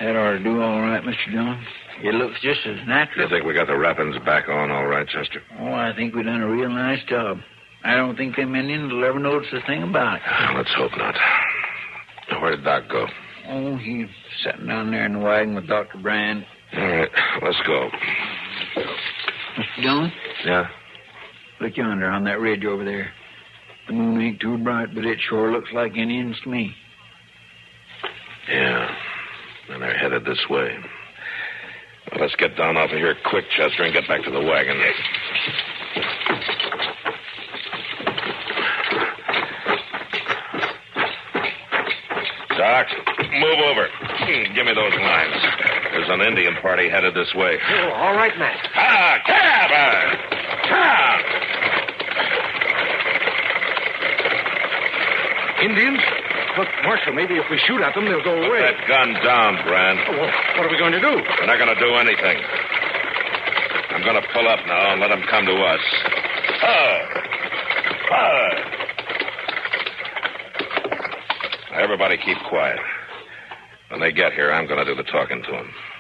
That ought to do all right, Mr. Dillon. It looks just as natural. You think we got the wrappings back on all right, Chester? Oh, I think we done a real nice job. I don't think them Indians will ever notice a thing about it. Let's hope not. Where did Doc go? Oh, he's sitting down there in the wagon with Dr. Brand. All right, let's go. Mr. Dillon? Yeah? Look yonder on that ridge over there. The moon ain't too bright, but it sure looks like Indians to me. Yeah, and they're headed this way. Well, let's get down off of here quick, Chester, and get back to the wagon. Doc, move over. Give me those lines. There's an Indian party headed this way. Oh, all right, Matt. Cab! Indians? Look, Marshal, maybe if we shoot at them, they'll go away. Put that gun down, Brand. Oh, well, what are we going to do? We're not going to do anything. I'm going to pull up now and let them come to us. Everybody keep quiet. When they get here, I'm going to do the talking to them.